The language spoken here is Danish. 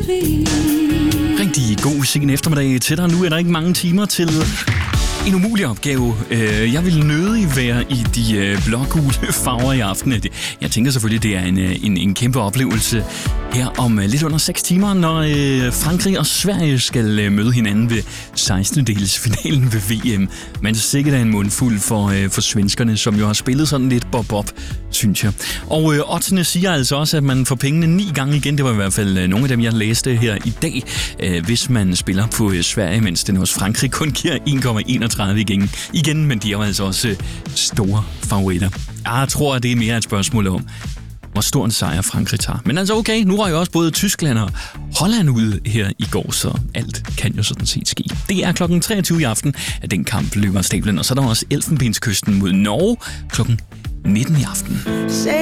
Rigtig god sen eftermiddag til dig. Nu er der ikke mange timer til en umulig opgave. Jeg vil nødig være i de blågule farver i aften. Jeg tænker selvfølgelig, det er en kæmpe oplevelse her om lidt under 6 timer, når Frankrig og Sverige skal møde hinanden ved 16-delsfinalen ved VM. Men sikkert er en mundfuld for svenskerne, som jo har spillet sådan lidt bob-bob, synes jeg. Og oddsene siger altså også, at man får pengene 9 gange igen. Det var i hvert fald nogle af dem, jeg læste her i dag, hvis man spiller på Sverige, mens den hos Frankrig kun giver 1,31 igen, men de er jo altså også store favoritter. Jeg tror, at det er mere et spørgsmål om, hvor stor en sejr Frankrig tager. Men altså okay, nu var jo også både Tyskland og Holland ude her i går, så alt kan jo sådan set ske. Det er klokken 23 i aften, at den kamp løber af stablen, og så er der også Elfenbenskysten mod Norge klokken 19 i aften.